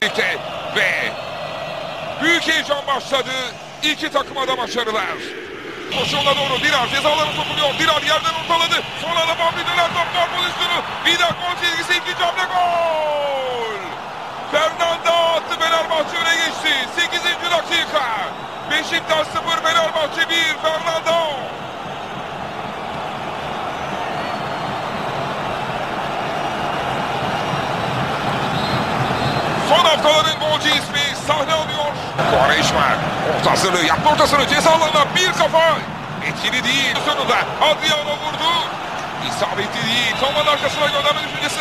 Ve büyük heyecan başladı. İki takıma da başarılar. Koşuğuna doğru Dirar cezalarına sokuluyor. Dirar yerden ortaladı. Sonra da Babri döner top gol pozisyonu. Vida gol çizgisi, ikinci hamle gol. Fernanda attı, Fenerbahçe öne geçti. 8. dakika. Beşiktaş 0, Fenerbahçe 1. Fernanda. Son haftaların golcü ismi sahne alıyor. Quaresma orta hazırlığı yaptı, ortasını ceza alanına bir kafa. Etkili değil. Sonunda Adriano vurdu. İsabetli değil. Toman arkasına gönderme düşüncesi.